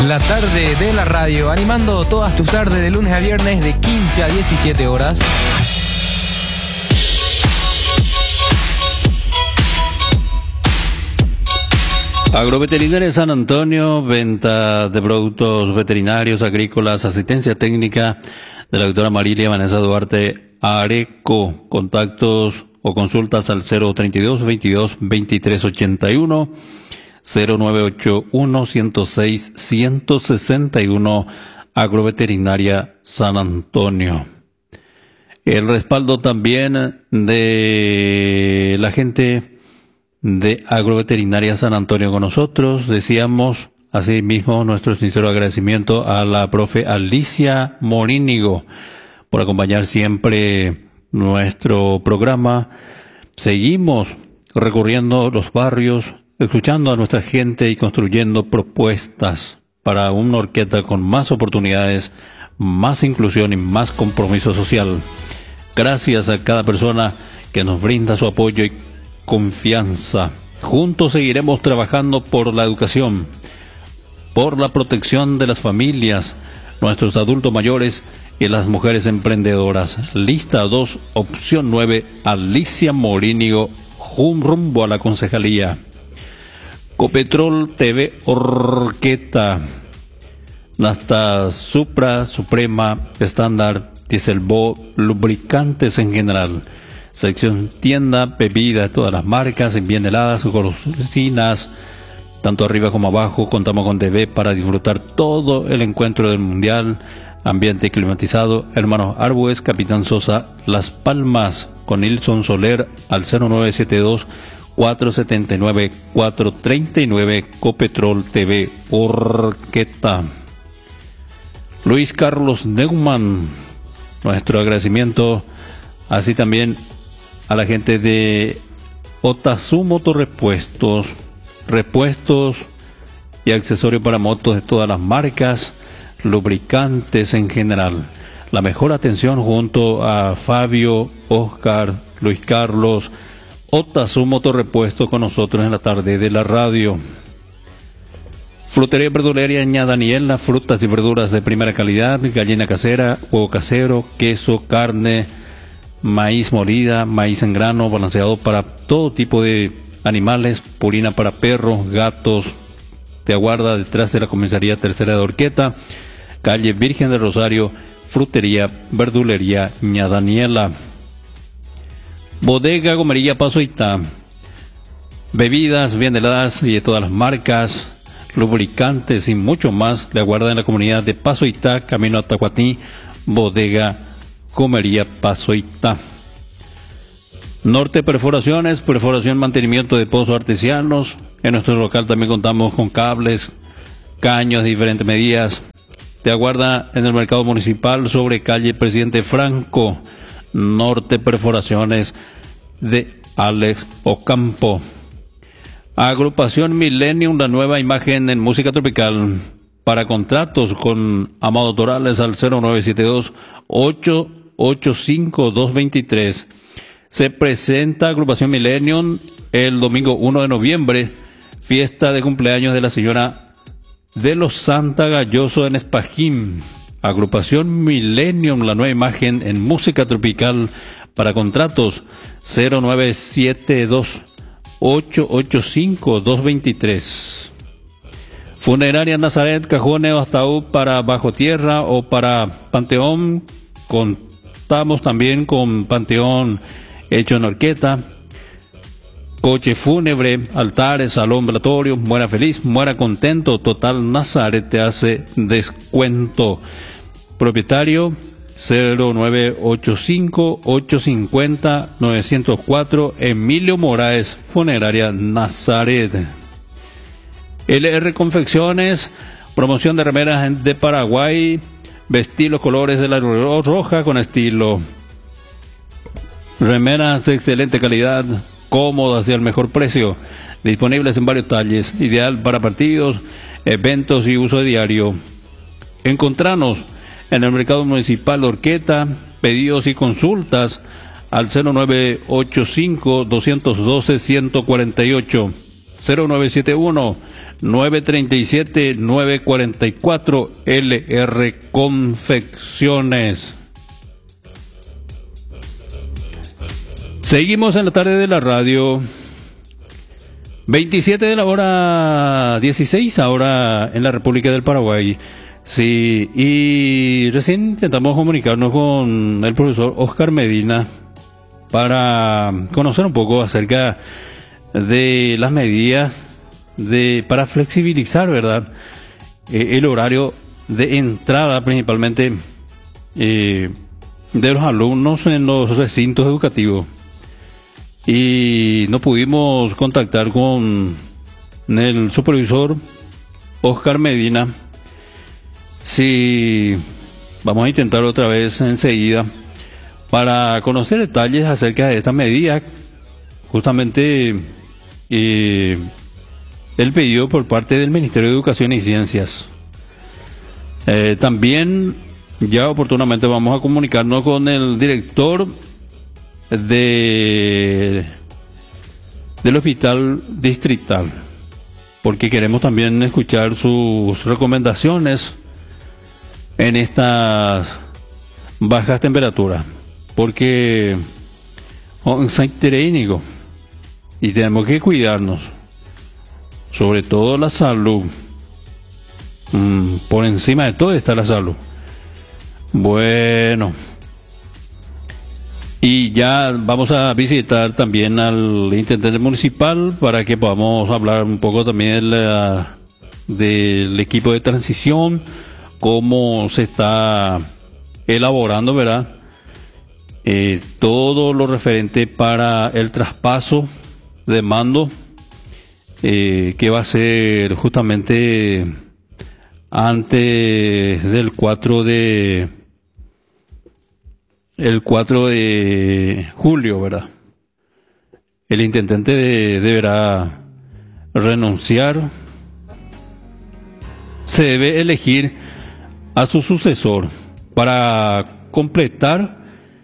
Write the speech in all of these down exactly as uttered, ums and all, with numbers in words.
La tarde de la radio, animando todas tus tardes de lunes a viernes de quince a diecisiete horas. Agroveterinaria San Antonio, venta de productos veterinarios, agrícolas, asistencia técnica de la doctora Marilia Vanessa Duarte Areco. Contactos o consultas al cero treinta y dos, veintidós, veintitrés ochenta y uno, cero nueve ocho uno, ciento seis, ciento sesenta y uno, Agroveterinaria San Antonio. El respaldo también de la gente de Agroveterinaria San Antonio con nosotros. Decíamos asimismo nuestro sincero agradecimiento a la profe Alicia Morínigo por acompañar siempre nuestro programa. Seguimos recorriendo los barrios, escuchando a nuestra gente y construyendo propuestas para una orquesta con más oportunidades, más inclusión y más compromiso social. Gracias a cada persona que nos brinda su apoyo y confianza. Juntos seguiremos trabajando por la educación, por la protección de las familias, nuestros adultos mayores y las mujeres emprendedoras. Lista dos, opción nueve, Alicia Morínigo, rumbo a la concejalía. Copetrol T V Orqueta, hasta Supra, Suprema, Estándar, Dieselbo, lubricantes en general. Sección tienda, bebida de todas las marcas, bien heladas, golosinas, tanto arriba como abajo. Contamos con T V para disfrutar todo el encuentro del Mundial. Ambiente climatizado. Hermanos Arbues, Capitán Sosa, Las Palmas, con Nilson Soler al cero nueve siete dos, cuatro siete nueve, cuatro tres nueve. Copetrol T V Orqueta. Luis Carlos Neumann, nuestro agradecimiento, así también a la gente de Otazu Motorrepuestos, repuestos y accesorios para motos de todas las marcas, lubricantes en general. La mejor atención junto a Fabio, Oscar, Luis Carlos. Otazu Motorrepuestos con nosotros en la tarde de la radio. Frutería y verdulería Ña Daniela, frutas y verduras de primera calidad, gallina casera, huevo casero, queso, carne, maíz molida, maíz en grano, balanceado para todo tipo de animales, purina para perros, gatos. Te aguarda detrás de la comisaría tercera de Orqueta, calle Virgen del Rosario, frutería, verdulería Ña Daniela. Bodega Gomería Pasoitá, bebidas bien heladas y de todas las marcas, lubricantes y mucho más le aguarda en la comunidad de Pasoitá, camino a Tacuatí. Bodega Gomería Pasoitá. Norte Perforaciones, perforación, mantenimiento de pozos artesianos. En nuestro local también contamos con cables, caños de diferentes medidas. Te aguarda en el mercado municipal sobre calle Presidente Franco. Norte Perforaciones de Alex Ocampo. Agrupación Millennium, la nueva imagen en música tropical. Para contratos con Amado Torales al cero nueve siete dos, ocho ocho cinco, dos dos tres. Se presenta Agrupación Millennium el domingo uno de noviembre, fiesta de cumpleaños de la señora de los Santa Galloso en Espajín. Agrupación Millennium, la nueva imagen en música tropical. Para contratos cero nueve siete dos, ocho ocho cinco, dos dos tres. Funeraria Nazaret, cajones o ataúd para bajo tierra o para panteón. Contamos también con panteón hecho en Orqueta. Coche fúnebre, altares, salón velatorio. Muera feliz, muera contento. Total Nazaret te hace descuento. Propietario cero nueve ocho cinco, ocho cinco cero, nueve cero cuatro, Emilio Moraes, Funeraria Nazaret. L R Confecciones, promoción de remeras de Paraguay, vestir los colores de la roja con estilo. Remeras de excelente calidad, cómodas y al mejor precio, disponibles en varios talles, ideal para partidos, eventos y uso diario. Encontranos en el mercado municipal de Orqueta. Pedidos y consultas al cero nueve ocho cinco, dos uno dos, uno cuatro ocho, cero nueve siete uno, nueve tres siete, nueve cuatro cuatro, L R Confecciones. Seguimos en la tarde de la radio. veintisiete de la hora dieciséis, ahora en la República del Paraguay. Sí, y recién intentamos comunicarnos con el profesor Oscar Medina para conocer un poco acerca de las medidas de para flexibilizar, ¿verdad? Eh, el horario de entrada principalmente eh, de los alumnos en los recintos educativos. Y no pudimos contactar con el supervisor Oscar Medina. Sí, vamos a intentar otra vez enseguida para conocer detalles acerca de esta medida. Justamente eh, el pedido por parte del Ministerio de Educación y Ciencias. Eh, también ya oportunamente vamos a comunicarnos con el director de del hospital distrital, porque queremos también escuchar sus recomendaciones en estas bajas temperaturas, porque es técnico y tenemos que cuidarnos, sobre todo la salud. Mm, por encima de todo está la salud. Bueno, y ya vamos a visitar también al intendente municipal para que podamos hablar un poco también de la, del equipo de transición, cómo se está elaborando, ¿verdad? Eh, todo lo referente para el traspaso de mando, eh, que va a ser justamente antes del cuatro de el cuatro de julio, ¿verdad? El intendente de, deberá renunciar. Se debe elegir a su sucesor para completar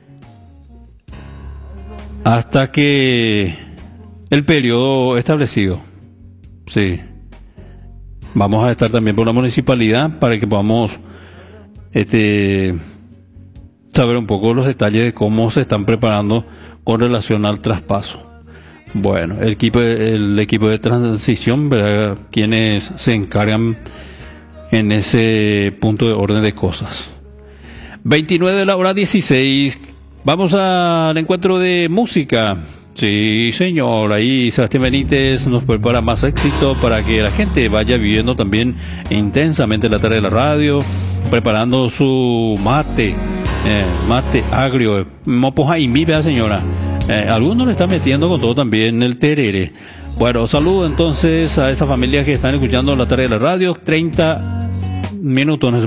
hasta que el periodo establecido. Sí. Vamos a estar también por la municipalidad para que podamos este saber un poco los detalles de cómo se están preparando con relación al traspaso. Bueno, el equipo, el equipo de transición, ¿verdad?, quienes se encargan en ese punto de orden de cosas. veintinueve de la hora dieciséis, vamos al encuentro de música. Sí, señor, ahí Sebastián Benítez nos prepara más éxito para que la gente vaya viviendo también intensamente la tarde de la radio, preparando su mate. Eh, mate agrio, mopoja y mi vea, señora. Eh, algunos le están metiendo con todo también el terere. Bueno, saludo entonces a esas familias que están escuchando la tarde de la radio. treinta minutos